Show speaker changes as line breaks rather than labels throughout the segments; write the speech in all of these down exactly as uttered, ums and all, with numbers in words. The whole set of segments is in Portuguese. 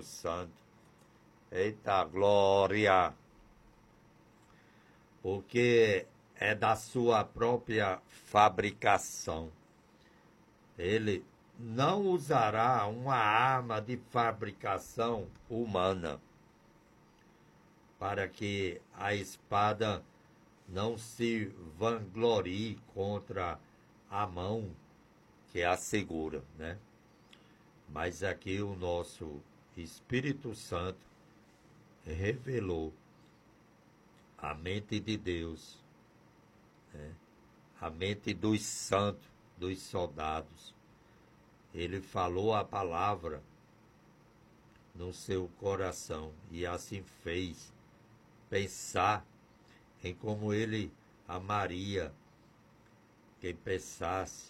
Santo. Eita glória! Porque é da sua própria fabricação. Ele não usará uma arma de fabricação humana, para que a espada não se vanglorie contra a mão que a segura, né? Mas aqui o nosso Espírito Santo revelou a mente de Deus, né? A mente dos santos, dos soldados. Ele falou a palavra no seu coração e assim fez pensar em como ele amaria quem pensasse,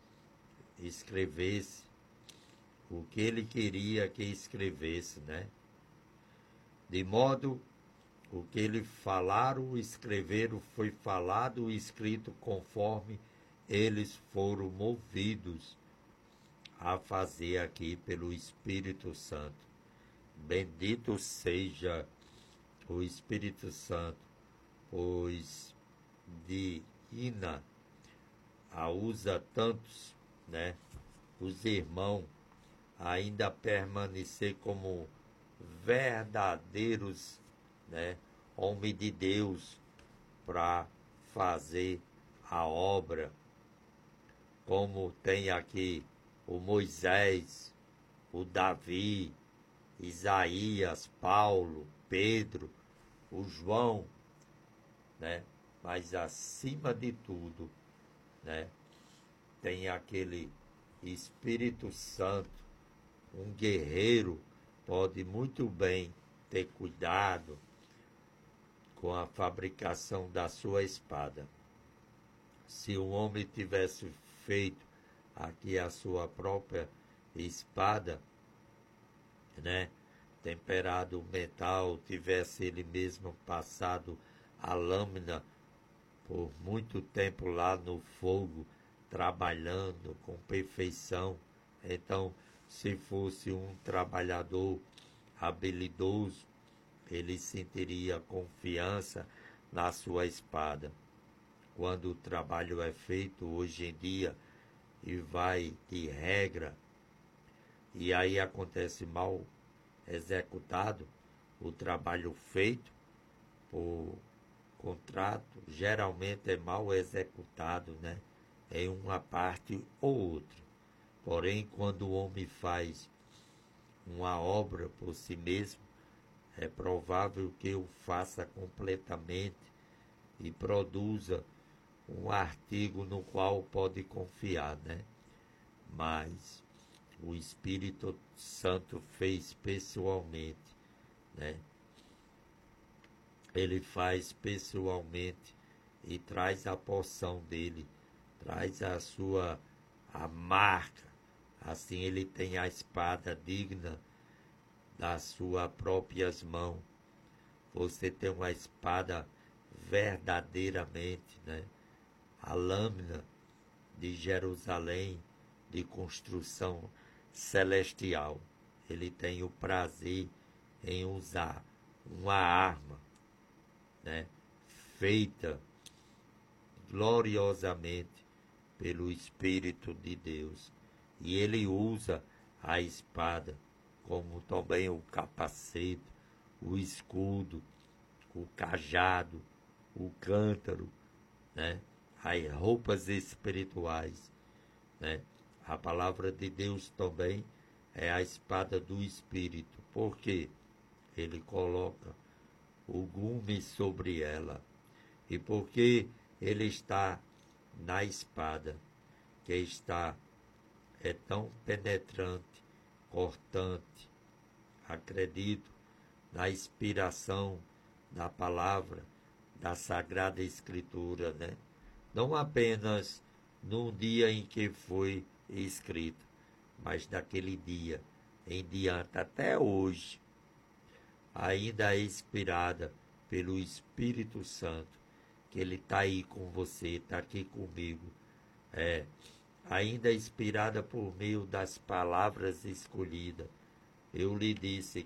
escrevesse o que ele queria que escrevesse, né? De modo o que ele falaram, escreveram, foi falado e escrito conforme eles foram movidos a fazer aqui pelo Espírito Santo. Bendito seja o Espírito Santo, pois de Ina a usa tantos, né? Os irmãos ainda permanecer como verdadeiros, né? Homem de Deus para fazer a obra, como tem aqui o Moisés, o Davi, Isaías, Paulo, Pedro, o João, né? Mas acima de tudo, né? Tem aquele Espírito Santo, um guerreiro pode muito bem ter cuidado com a fabricação da sua espada. Se um homem tivesse feito aqui a sua própria espada, né, temperado o metal, tivesse ele mesmo passado a lâmina por muito tempo lá no fogo, trabalhando com perfeição, então, se fosse um trabalhador habilidoso, ele sentiria confiança na sua espada. Quando o trabalho é feito hoje em dia e vai de regra, e aí acontece mal executado, o trabalho feito por contrato geralmente é mal executado, né? Em uma parte ou outra. Porém, quando o homem faz uma obra por si mesmo, é provável que o faça completamente e produza um artigo no qual pode confiar, né? Mas o Espírito Santo fez pessoalmente, né? Ele faz pessoalmente e traz a porção dele, traz a sua a marca. Assim ele tem a espada digna das suas próprias mãos. Você tem uma espada verdadeiramente, né? A lâmina de Jerusalém, de construção celestial. Ele tem o prazer em usar uma arma, né? Feita gloriosamente pelo Espírito de Deus. E ele usa a espada como também o capacete, o escudo, o cajado, o cântaro, né? As roupas espirituais, né? A palavra de Deus também é a espada do Espírito, porque ele coloca o gume sobre ela, e porque ele está na espada, que está é tão penetrante, cortante. Acredito na inspiração da palavra, da Sagrada Escritura, né? Não apenas no dia em que foi escrito, mas daquele dia em diante até hoje, ainda é inspirada pelo Espírito Santo, que ele está aí com você, está aqui comigo, é, ainda inspirada por meio das palavras escolhidas. Eu lhe disse